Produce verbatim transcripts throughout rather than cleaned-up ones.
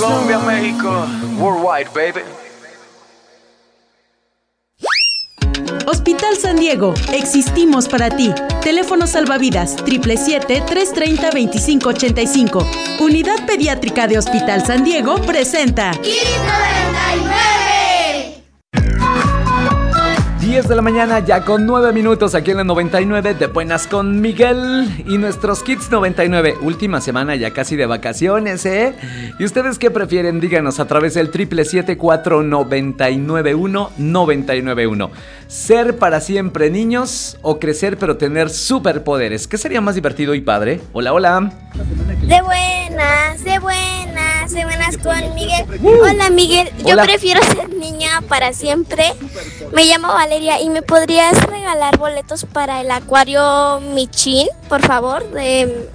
Colombia, México, worldwide, baby. Hospital San Diego, existimos para ti. Teléfono salvavidas siete siete siete, tres tres cero, dos cinco ocho cinco. Unidad Pediátrica de Hospital San Diego presenta Kids noventa y nueve. diez de la mañana, ya con nueve minutos aquí en la noventa y nueve. Te buenas con Miguel y nuestros Kids noventa y nueve. Última semana ya casi de vacaciones, ¿eh? ¿Y ustedes qué prefieren? Díganos a través del siete siete siete, cuatro nueve nueve uno, nueve nueve uno. ¿Ser para siempre niños o crecer pero tener superpoderes? ¿Qué sería más divertido y padre? Hola, hola. De buenas, de buenas, de buenas con Miguel. Hola Miguel, yo Hola. prefiero ser niña para siempre. Me llamo Valeria y me podrías regalar boletos para el acuario Michin, por favor, de,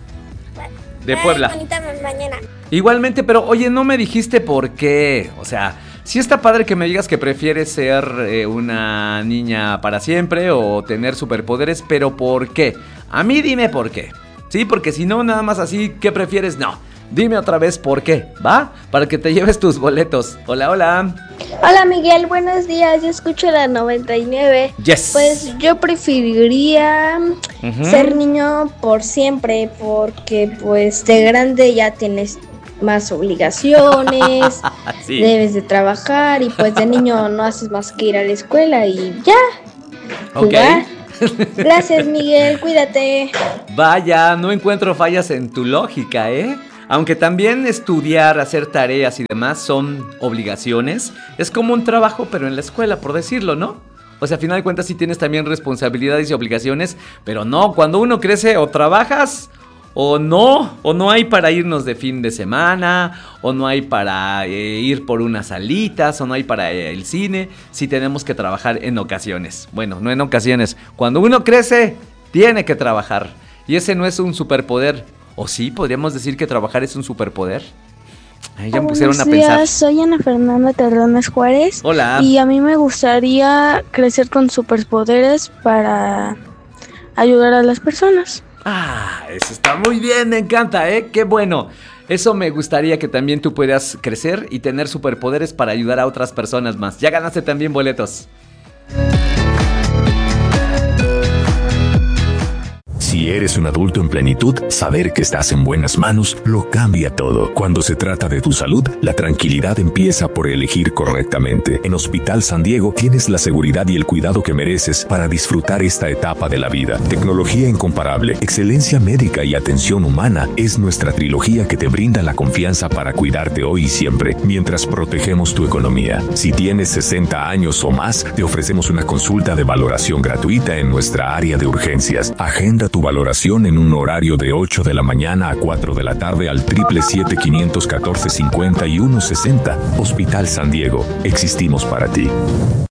De Ay, Puebla. bonita mañana. Igualmente, pero oye, no me dijiste por qué. O sea, sí está padre que me digas que prefieres ser eh, una niña para siempre o tener superpoderes, pero ¿por qué? A mí dime por qué. Sí, porque si no, nada más así, ¿qué prefieres? No. Dime otra vez por qué, ¿va? Para que te lleves tus boletos. Hola, hola. Hola Miguel, buenos días, yo escucho la noventa y nueve. Yes. Pues yo preferiría Ujú. ser niño por siempre, porque pues de grande ya tienes más obligaciones, Sí. debes de trabajar y pues de niño no haces más que ir a la escuela y ya, Ok. jugar. Gracias Miguel, cuídate. Vaya, no encuentro fallas en tu lógica, ¿eh? Aunque también estudiar, hacer tareas y demás son obligaciones, es como un trabajo, pero en la escuela, por decirlo, ¿no? O sea, a final de cuentas sí tienes también responsabilidades y obligaciones, pero no, cuando uno crece o trabajas o no, o no hay para irnos de fin de semana, o no hay para eh, ir por unas salitas, o no hay para eh, el cine, si tenemos que trabajar en ocasiones. Bueno, no en ocasiones, cuando uno crece, tiene que trabajar. Y ese no es un superpoder. ¿O sí? ¿Podríamos decir que trabajar es un superpoder? Ay, ya me pusieron a Buenos pensar. días, soy Ana Fernanda Terrones Juárez. Hola. Y a mí me gustaría crecer con superpoderes para ayudar a las personas. Ah, eso está muy bien, me encanta, ¿eh? Qué bueno. Eso me gustaría que también tú pudieras crecer y tener superpoderes para ayudar a otras personas más. Ya ganaste también boletos. Si eres un adulto en plenitud, saber que estás en buenas manos lo cambia todo. Cuando se trata de tu salud, la tranquilidad empieza por elegir correctamente. En Hospital San Diego tienes la seguridad y el cuidado que mereces para disfrutar esta etapa de la vida. Tecnología incomparable, excelencia médica y atención humana es nuestra trilogía que te brinda la confianza para cuidarte hoy y siempre, mientras protegemos tu economía. Si tienes sesenta años o más, te ofrecemos una consulta de valoración gratuita en nuestra área de urgencias. Agenda tu valoración en un horario de ocho de la mañana a cuatro de la tarde al siete siete siete, cinco uno cuatro, cinco uno seis cero. Hospital San Diego, existimos para ti.